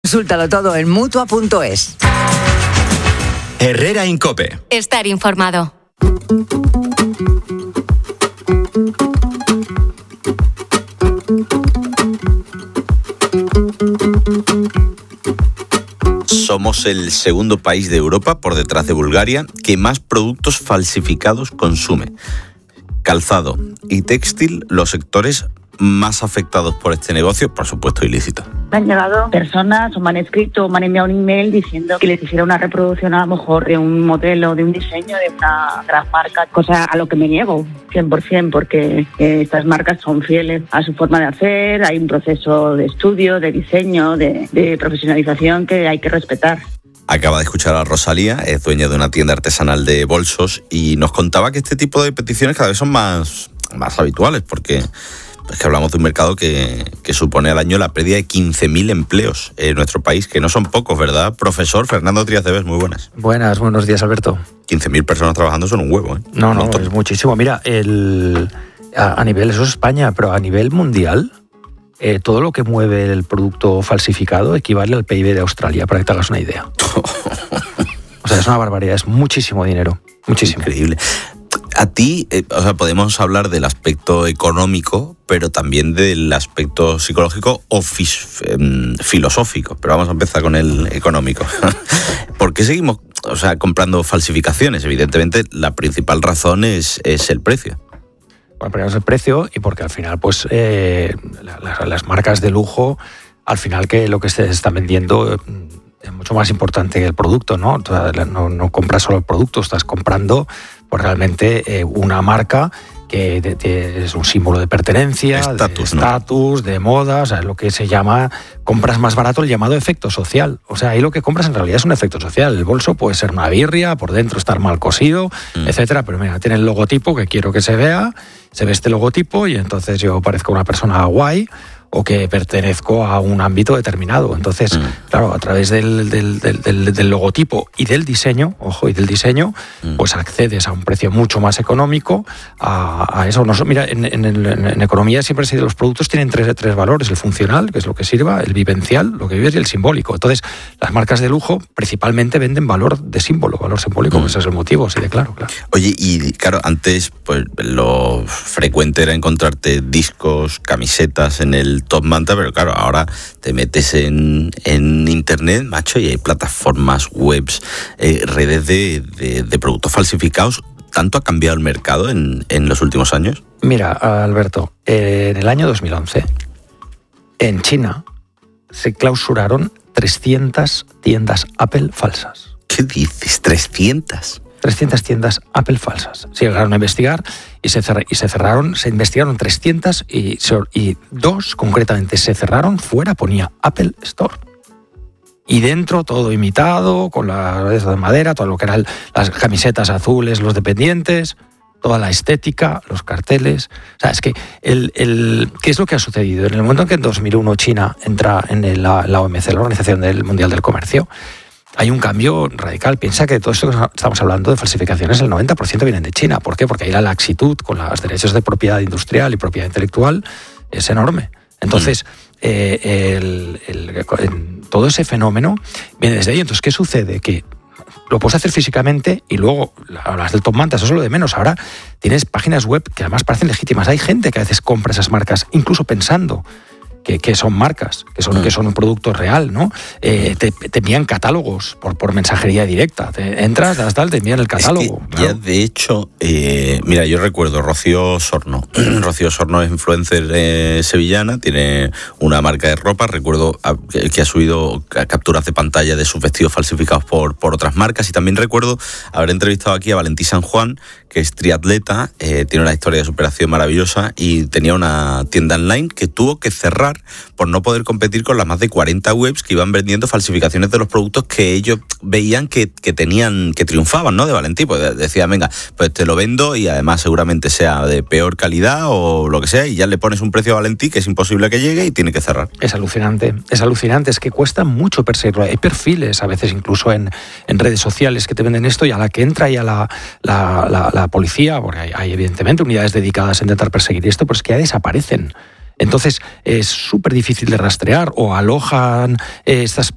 Consúltalo todo en Mutua.es. Herrera Incope. Estar informado. Somos el segundo país de Europa, por detrás de Bulgaria, que más productos falsificados consume. Calzado y textil, los sectores más afectados por este negocio, por supuesto ilícito. Me han llegado personas o me han escrito o me han enviado un email diciendo que les hiciera una reproducción a lo mejor de un modelo, de un diseño de una gran marca, cosa a lo que me niego 100%, porque estas marcas son fieles a su forma de hacer, hay un proceso de estudio, de diseño, de profesionalización que hay que respetar. Acaba de escuchar a Rosalía, es dueña de una tienda artesanal de bolsos y nos contaba que este tipo de peticiones cada vez son más habituales, porque es que hablamos de un mercado que supone al año la pérdida de 15.000 empleos en nuestro país, que no son pocos, ¿verdad? Profesor Fernando Trías de Bes, muy buenas. Buenos días, Alberto. 15.000 personas trabajando son un huevo, ¿eh? No, es muchísimo. Mira, a nivel, eso es España, pero a nivel mundial, todo lo que mueve el producto falsificado equivale al PIB de Australia, para que te hagas una idea. O sea, es una barbaridad, es muchísimo dinero, muchísimo. Increíble. A ti, podemos hablar del aspecto económico, pero también del aspecto psicológico o filosófico. Pero vamos a empezar con el económico. ¿Por qué seguimos comprando falsificaciones? Evidentemente, la principal razón es el precio. Bueno, primero es el precio y porque al final, pues, las marcas de lujo, al final que lo que se está vendiendo es mucho más importante que el producto, ¿no? No compras solo el producto, estás comprando pues realmente una marca que es un símbolo de pertenencia, estatus, de moda, o sea, lo que se llama, compras más barato, el llamado efecto social. O sea, ahí lo que compras en realidad es un efecto social. El bolso puede ser una birria, por dentro estar mal cosido, etcétera, pero mira, tiene el logotipo que quiero que se vea, se ve este logotipo y entonces yo parezco una persona guay o que pertenezco a un ámbito determinado. Entonces, claro, a través del logotipo y del diseño, pues accedes a un precio mucho más económico a eso. Mira, en economía siempre se dice los productos tienen tres valores: el funcional, que es lo que sirva, el vivencial, lo que vives, y el simbólico. Entonces, las marcas de lujo principalmente venden valor de símbolo, valor simbólico, ese es el motivo, sí, claro. Oye, y claro, antes pues lo frecuente era encontrarte discos, camisetas en el top manta, pero claro, ahora te metes en internet, macho, y hay plataformas, webs, redes de productos falsificados. ¿Tanto ha cambiado el mercado en los últimos años? Mira, Alberto, en el año 2011, en China, se clausuraron 300 tiendas Apple falsas. ¿Qué dices? ¿300? 300 tiendas Apple falsas. Se llegaron a investigar y se cerraron, se investigaron 300 y 2 concretamente se cerraron, fuera ponía Apple Store. Y dentro todo imitado, con las de madera, todo lo que eran las camisetas azules, los dependientes, toda la estética, los carteles. O sea, es que ¿qué es lo que ha sucedido? En el momento en que en 2001 China entra en la OMC, la Organización Mundial del Comercio, hay un cambio radical. Piensa que todo esto que estamos hablando de falsificaciones, el 90% vienen de China. ¿Por qué? Porque ahí la laxitud con los derechos de propiedad industrial y propiedad intelectual es enorme. Entonces, todo ese fenómeno viene desde ahí. Entonces, ¿qué sucede? Que lo puedes hacer físicamente y luego hablas del top manta, eso es lo de menos. Ahora tienes páginas web que además parecen legítimas. Hay gente que a veces compra esas marcas, incluso pensando que son marcas, que son un producto real, ¿no? Te envían catálogos por mensajería directa. Entras, te envían el catálogo. Es que ya de hecho, mira, yo recuerdo Rocío Sorno. Rocío Sorno es influencer sevillana, tiene una marca de ropa. Recuerdo que ha subido capturas de pantalla de sus vestidos falsificados por otras marcas. Y también recuerdo haber entrevistado aquí a Valentí San Juan, que es triatleta, tiene una historia de superación maravillosa y tenía una tienda online que tuvo que cerrar por no poder competir con las más de 40 webs que iban vendiendo falsificaciones de los productos que ellos veían que triunfaban, ¿no? De Valentí, pues decían, venga, pues te lo vendo y además seguramente sea de peor calidad o lo que sea, y ya le pones un precio a Valentí que es imposible que llegue y tiene que cerrar. Es alucinante, es que cuesta mucho perseguirlo. Hay perfiles, a veces incluso en redes sociales, que te venden esto, y a la que entra ya la policía, porque hay evidentemente unidades dedicadas a intentar perseguir esto, pero es que ya desaparecen. Entonces es súper difícil de rastrear, o alojan estas